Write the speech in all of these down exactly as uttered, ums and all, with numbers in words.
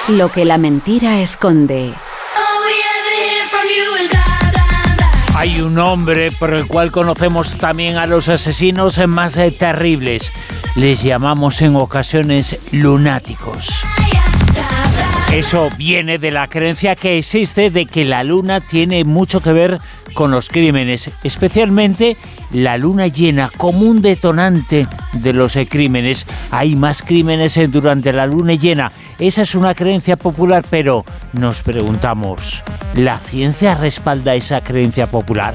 Lo que la mentira esconde. Hay un nombre por el cual conocemos también a los asesinos más eh, terribles. Les llamamos en ocasiones lunáticos. Eso viene de la creencia que existe de que la luna tiene mucho que ver con los crímenes, especialmente la luna llena como un detonante de los eh, crímenes. Hay más crímenes eh, durante la luna llena. Esa es una creencia popular, pero nos preguntamos, ¿la ciencia respalda esa creencia popular?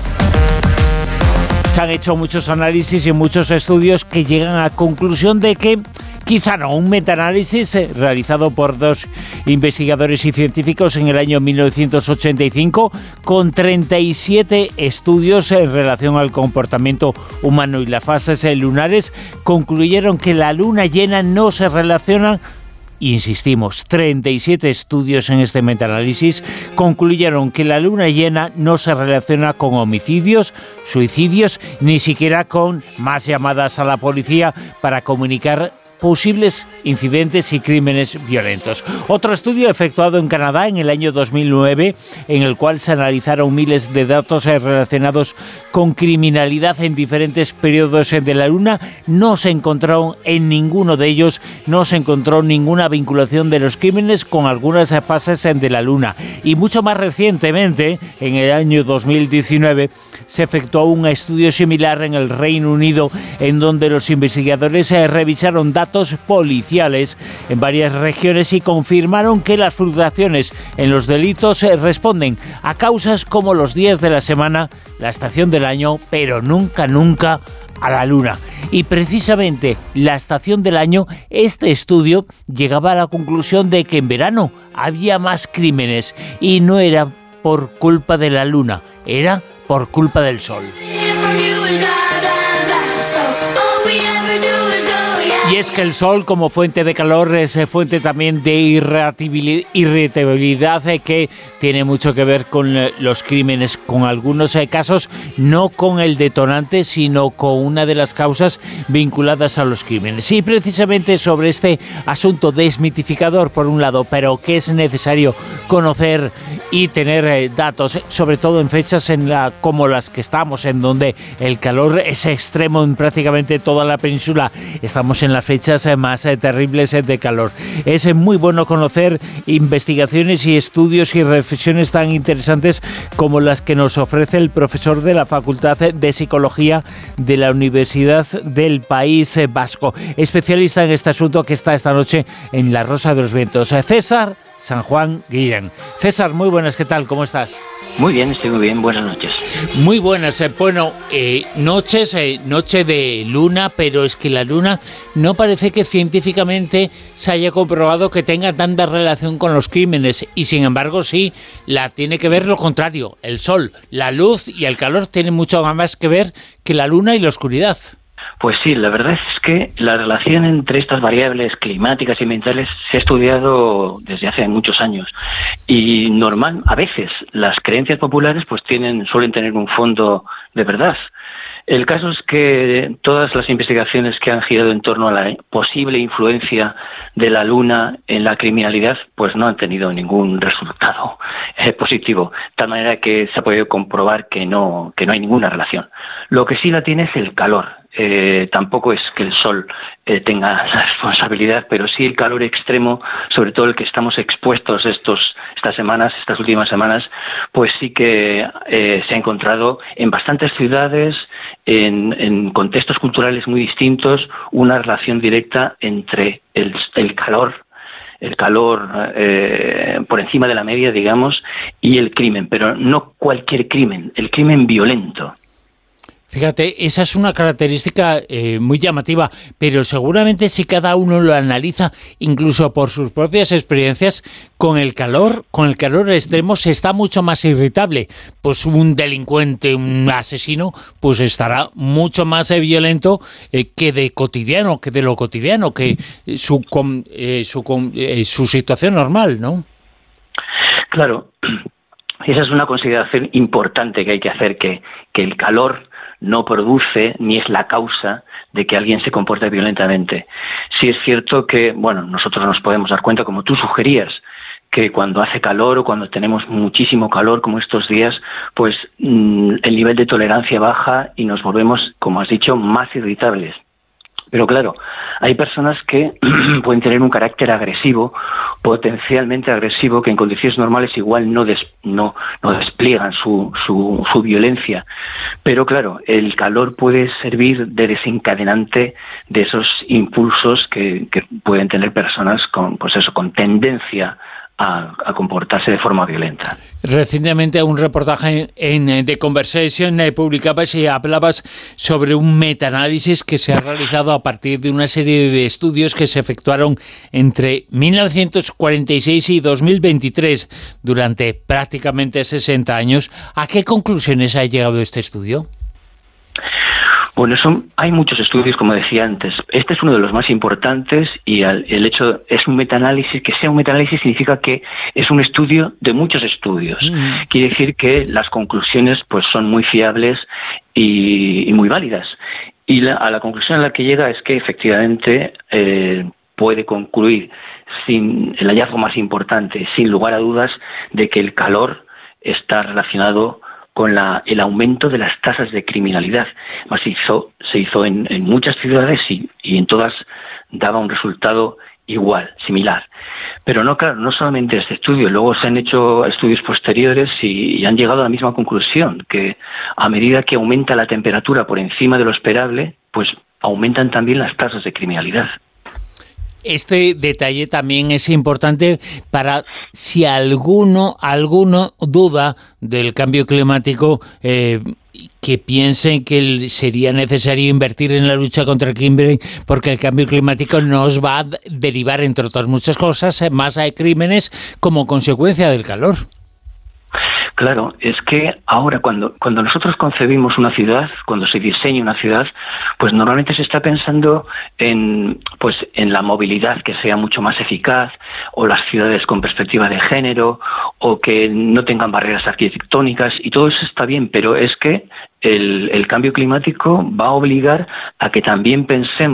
Se han hecho muchos análisis y muchos estudios que llegan a la conclusión de que quizá no. Un metaanálisis eh, realizado por dos investigadores y científicos en el año mil novecientos ochenta y cinco con treinta y siete estudios en relación al comportamiento humano y las fases eh, lunares, concluyeron que la luna llena no se relaciona. Insistimos, treinta y siete estudios en este metaanálisis concluyeron que la luna llena no se relaciona con homicidios, suicidios, ni siquiera con más llamadas a la policía para comunicar posibles incidentes y crímenes violentos. Otro estudio efectuado en Canadá en el año dos mil nueve, en el cual se analizaron miles de datos relacionados con criminalidad en diferentes periodos de la luna, no se encontró en ninguno de ellos, no se encontró ninguna vinculación de los crímenes con algunas fases de la luna. Y mucho más recientemente, en el año dos mil diecinueve, se efectuó un estudio similar en el Reino Unido, en donde los investigadores revisaron datos policiales en varias regiones y confirmaron que las fluctuaciones en los delitos responden a causas como los días de la semana, la estación del año, pero nunca, nunca a la luna. Y precisamente la estación del año, este estudio llegaba a la conclusión de que en verano había más crímenes y no era por culpa de la luna, era por culpa del sol. Y es que el sol, como fuente de calor, es fuente también de irritabilidad eh, que tiene mucho que ver con eh, los crímenes, con algunos eh, casos, no con el detonante, sino con una de las causas vinculadas a los crímenes. Y precisamente sobre este asunto desmitificador, por un lado, pero que es necesario conocer y tener eh, datos, sobre todo en fechas en la, como las que estamos, en donde el calor es extremo en prácticamente toda la península. Estamos en las fechas más eh, terribles eh, de calor. Es eh, muy bueno conocer investigaciones y estudios y reflexiones tan interesantes como las que nos ofrece el profesor de la Facultad de Psicología de la Universidad del País Vasco, especialista en este asunto, que está esta noche en La Rosa de los Vientos. César San Juan Guillén. César, muy buenas, ¿qué tal? ¿Cómo estás? Muy bien, estoy muy bien, buenas noches. Muy buenas, eh, bueno, eh, noches, eh, noche de luna, pero es que la luna no parece que científicamente se haya comprobado que tenga tanta relación con los crímenes, y sin embargo sí, la tiene que ver lo contrario, el sol, la luz y el calor tienen mucho más que ver que la luna y la oscuridad. Pues sí, la verdad es que la relación entre estas variables climáticas y ambientales se ha estudiado desde hace muchos años, y normal, a veces las creencias populares pues tienen, suelen tener un fondo de verdad. El caso es que todas las investigaciones que han girado en torno a la posible influencia de la luna en la criminalidad pues no han tenido ningún resultado eh, positivo, de tal manera que se ha podido comprobar que no, que no hay ninguna relación. Lo que sí la tiene es el calor. Eh, tampoco es que el sol eh, tenga la responsabilidad, pero sí el calor extremo, sobre todo el que estamos expuestos estos estas semanas, estas últimas semanas, pues sí que eh, se ha encontrado en bastantes ciudades, en, en contextos culturales muy distintos, una relación directa entre el, el calor el calor eh, por encima de la media, digamos, y el crimen, pero no cualquier crimen, el crimen violento. Fíjate, esa es una característica eh, muy llamativa, pero seguramente si cada uno lo analiza, incluso por sus propias experiencias, con el calor, con el calor extremo se está mucho más irritable. Pues un delincuente, un asesino, pues estará mucho más eh, violento eh, que de cotidiano, que de lo cotidiano, que su, com, eh, su, com, eh, su situación normal, ¿no? Claro, esa es una consideración importante que hay que hacer, que, que el calor no produce ni es la causa de que alguien se comporte violentamente. Sí es cierto que, bueno, nosotros nos podemos dar cuenta, como tú sugerías, que cuando hace calor o cuando tenemos muchísimo calor como estos días, pues mmm, el nivel de tolerancia baja y nos volvemos, como has dicho, más irritables. Pero claro, hay personas que pueden tener un carácter agresivo, potencialmente agresivo, que en condiciones normales igual no des, no, no despliegan su, su, su violencia. Pero claro, el calor puede servir de desencadenante de esos impulsos que, que pueden tener personas con, pues eso, con tendencia A, a comportarse de forma violenta. Recientemente un reportaje en, en The Conversation eh, publicabas y hablabas sobre un metaanálisis que se ha realizado a partir de una serie de estudios que se efectuaron entre mil novecientos cuarenta y seis y dos mil veintitrés, durante prácticamente sesenta años. ¿A qué conclusiones ha llegado este estudio? Bueno, son, hay muchos estudios, como decía antes. Este es uno de los más importantes y el, el hecho es un metaanálisis. Que sea un metaanálisis significa que es un estudio de muchos estudios. Mm. Quiere decir que las conclusiones pues son muy fiables y, y muy válidas. Y la, a la conclusión a la que llega es que efectivamente eh, puede concluir sin el hallazgo más importante, sin lugar a dudas, de que el calor está relacionado con la, el aumento de las tasas de criminalidad. Más se hizo, se hizo en, en muchas ciudades y, y en todas daba un resultado igual, similar. Pero no, claro, no solamente este estudio, luego se han hecho estudios posteriores y, y han llegado a la misma conclusión, que a medida que aumenta la temperatura por encima de lo esperable, pues aumentan también las tasas de criminalidad. Este detalle también es importante para si alguno alguno duda del cambio climático, eh, que piensen que sería necesario invertir en la lucha contra el crimen, porque el cambio climático nos va a derivar, entre otras muchas cosas, más a crímenes como consecuencia del calor. Claro, es que ahora cuando, cuando nosotros concebimos una ciudad, cuando se diseña una ciudad, pues normalmente se está pensando en, pues, en la movilidad que sea mucho más eficaz, o las ciudades con perspectiva de género, o que no tengan barreras arquitectónicas, y todo eso está bien, pero es que el, el cambio climático va a obligar a que también pensemos